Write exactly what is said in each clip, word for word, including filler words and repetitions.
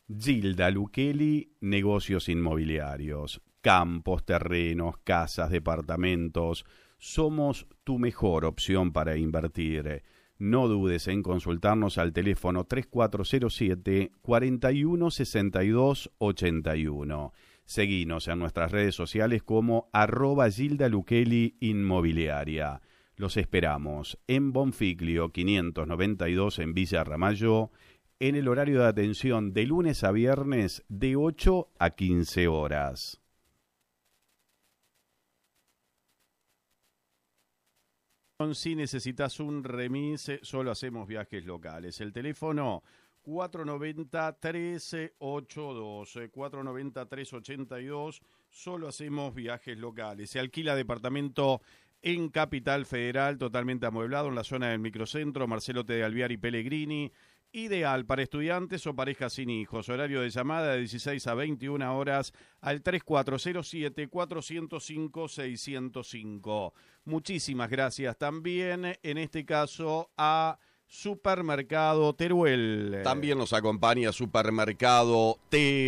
Gilda Luquelli, negocios inmobiliarios, campos, terrenos, casas, departamentos. Somos tu mejor opción para invertir. No dudes en consultarnos al teléfono tres cuatro cero siete, cuatro uno seis dos ocho uno. Seguinos en nuestras redes sociales como arroba Gilda Luquelli Inmobiliaria. Los esperamos en Bonfiglio quinientos noventa y dos en Villa Ramallo, en el horario de atención de lunes a viernes de ocho a quince horas. Si necesitas un remis, solo hacemos viajes locales. El teléfono cuatro nueve cero, tres ocho dos, cuatro nueve cero, tres ocho dos, solo hacemos viajes locales. Se alquila departamento en Capital Federal, totalmente amueblado en la zona del microcentro, Marcelo T. de Alvear y Pellegrini. Ideal para estudiantes o parejas sin hijos. Horario de llamada de dieciséis a veintiuna horas al tres cuatro cero siete, cuatro cero cinco, seis cero cinco. Muchísimas gracias también, en este caso, a Supermercado Teruel. También nos acompaña Supermercado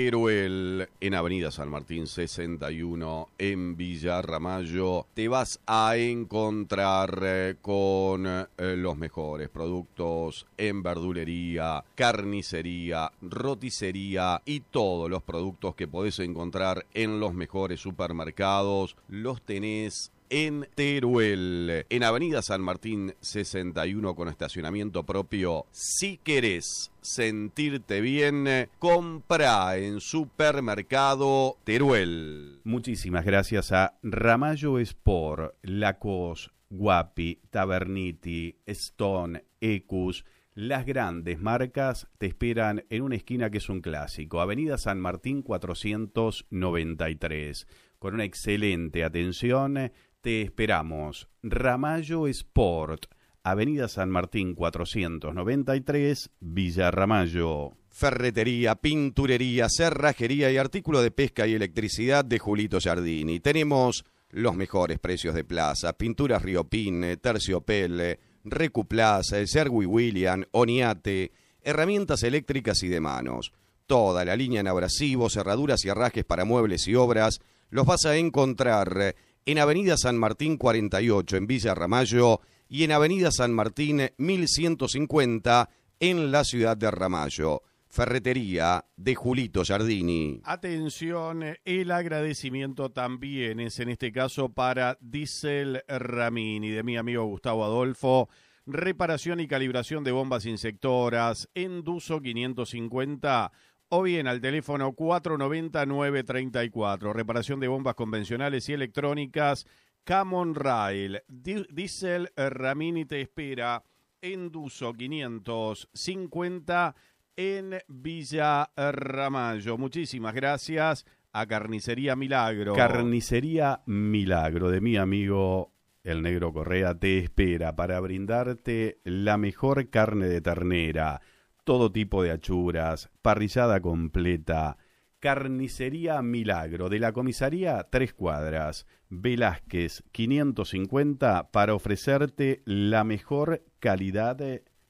Teruel en Avenida San Martín sesenta y uno en Villa Ramallo. Te vas a encontrar eh, con eh, los mejores productos en verdulería, carnicería, roticería y todos los productos que podés encontrar en los mejores supermercados los tenés en Teruel, en Avenida San Martín sesenta y uno con estacionamiento propio. Si querés sentirte bien, compra en Supermercado Teruel. Muchísimas gracias a Ramallo Sport, Lacos, Guapi, Taberniti, Stone, Ecus. Las grandes marcas te esperan en una esquina que es un clásico, Avenida San Martín cuatrocientos noventa y tres, con una excelente atención. Te esperamos. Ramallo Sport, Avenida San Martín cuatrocientos noventa y tres, Villa Ramallo. Ferretería, pinturería, cerrajería y artículo de pesca y electricidad de Julito Giardini. Tenemos los mejores precios de plaza: Pinturas Riopin, Terciopel, Recuplaza, Sherwin William, Oniate, herramientas eléctricas y de manos. Toda la línea en abrasivos, cerraduras y herrajes para muebles y obras los vas a encontrar en Avenida San Martín cuarenta y ocho en Villa Ramallo y en Avenida San Martín mil ciento cincuenta en la ciudad de Ramallo. Ferretería de Julito Giardini. Atención, el agradecimiento también es en este caso para Diesel Ramini, de mi amigo Gustavo Adolfo. Reparación y calibración de bombas insectoras en Duso quinientos cincuenta o bien al teléfono cuatro nueve cero, nueve tres cuatro. Reparación de bombas convencionales y electrónicas. Camon Rail. Diesel Ramini te espera en Duso quinientos cincuenta en Villa Ramallo. Muchísimas gracias a Carnicería Milagro. Carnicería Milagro, de mi amigo El Negro Correa, te espera para brindarte la mejor carne de ternera, todo tipo de achuras, parrillada completa. Carnicería Milagro, de la comisaría Tres Cuadras, Velázquez quinientos cincuenta, para ofrecerte la mejor calidad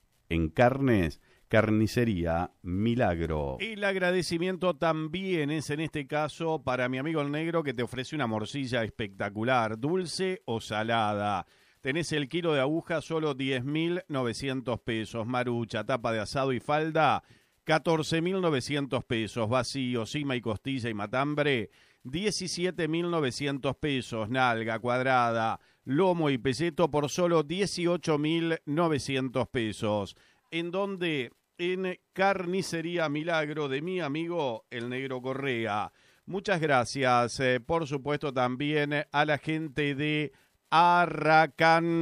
en carnes. Carnicería Milagro. El agradecimiento también es en este caso para mi amigo El Negro, que te ofrece una morcilla espectacular, dulce o salada. Tenés el kilo de aguja solo diez mil novecientos pesos, marucha, tapa de asado y falda catorce mil novecientos pesos, vacío, cima y costilla y matambre diecisiete mil novecientos pesos, nalga cuadrada, lomo y pelleto por solo dieciocho mil novecientos pesos. En donde en Carnicería Milagro de mi amigo El Negro Correa. Muchas gracias, eh, por supuesto, también a la gente de Arracán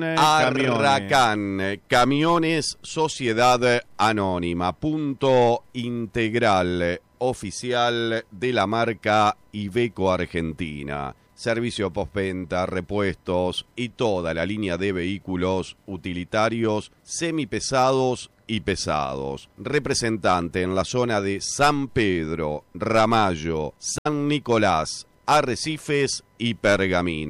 Arracán Camiones. Camiones Sociedad Anónima, punto integral oficial de la marca Iveco Argentina. Servicio postventa, repuestos y toda la línea de vehículos utilitarios, semipesados y pesados. Representante en la zona de San Pedro, Ramallo, San Nicolás, Arrecifes y Pergamino.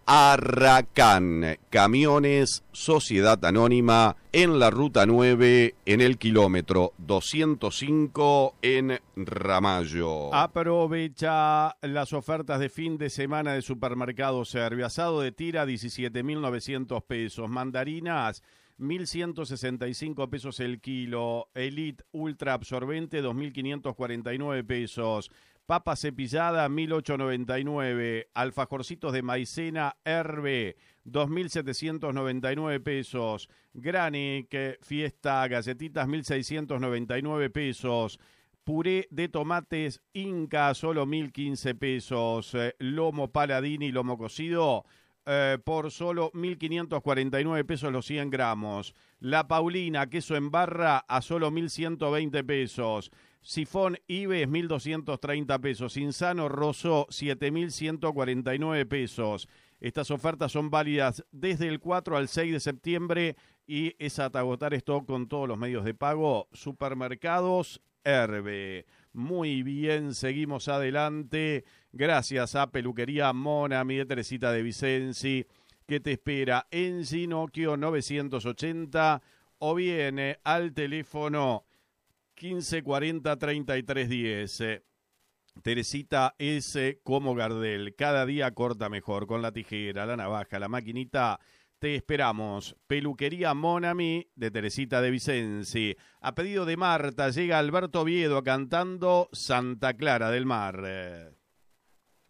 Arracán Camiones, Sociedad Anónima, en la Ruta nueve, en el kilómetro doscientos cinco, en Ramallo. Aprovecha las ofertas de fin de semana de Supermercado Servio. Asado de tira, diecisiete mil novecientos pesos. Mandarinas, mil ciento sesenta y cinco pesos el kilo. Elite Ultra Absorbente, dos mil quinientos cuarenta y nueve pesos. Papa cepillada, mil ochocientos noventa y nueve. Alfajorcitos de maicena Herbe, dos mil setecientos noventa y nueve pesos. Granic Fiesta Galletitas, mil seiscientos noventa y nueve pesos. Puré de tomates Inca, solo mil quince pesos. Eh, lomo Paladini, lomo cocido, eh, por solo mil quinientos cuarenta y nueve pesos los cien gramos. La Paulina, queso en barra, a solo mil ciento veinte pesos. Sifón Ives, mil doscientos treinta pesos. Insano Rosso, siete mil ciento cuarenta y nueve pesos. Estas ofertas son válidas desde el cuatro al seis de septiembre y es hasta agotar stock con todos los medios de pago. Supermercados Herbe. Muy bien, seguimos adelante. Gracias a Peluquería Monami de Teresita de Vicenzi, que te espera en Ginocchio novecientos ochenta o viene al teléfono quince cuarenta treinta y tres diez. Teresita es como Gardel, cada día corta mejor, con la tijera, la navaja, la maquinita. Te esperamos. Peluquería Monami de Teresita de Vicenzi. A pedido de Marta llega Alberto Oviedo cantando Santa Clara del Mar.